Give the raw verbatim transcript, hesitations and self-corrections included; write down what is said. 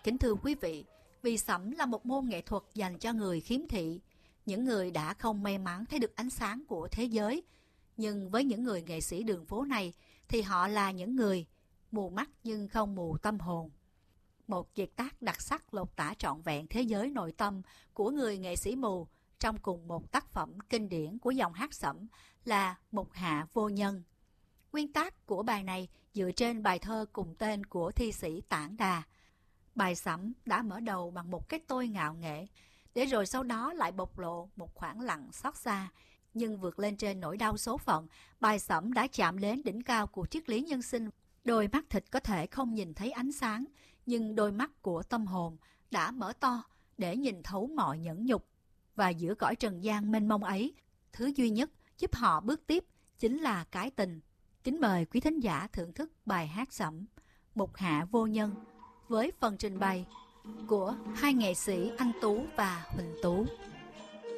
Kính thưa quý vị, vì sẩm là một môn nghệ thuật dành cho người khiếm thị, những người đã không may mắn thấy được ánh sáng của thế giới. Nhưng với những người nghệ sĩ đường phố này thì họ là những người mù mắt nhưng không mù tâm hồn. Một kiệt tác đặc sắc lột tả trọn vẹn thế giới nội tâm của người nghệ sĩ mù trong cùng một tác phẩm kinh điển của dòng hát sẩm là Mục Hạ Vô Nhân. Nguyên tác của bài này dựa trên bài thơ cùng tên của thi sĩ Tản Đà. Bài sẩm đã mở đầu bằng một cái tôi ngạo nghễ, để rồi sau đó lại bộc lộ một khoảng lặng xót xa. Nhưng vượt lên trên nỗi đau số phận, bài sẩm đã chạm đến đỉnh cao của triết lý nhân sinh. Đôi mắt thịt có thể không nhìn thấy ánh sáng, nhưng đôi mắt của tâm hồn đã mở to để nhìn thấu mọi nhẫn nhục. Và giữa cõi trần gian mênh mông ấy, thứ duy nhất giúp họ bước tiếp chính là cái tình. Kính mời quý thính giả thưởng thức bài hát sẩm Mục Hạ Vô Nhân với phần trình bày của hai nghệ sĩ Anh Tú và Huỳnh Tú.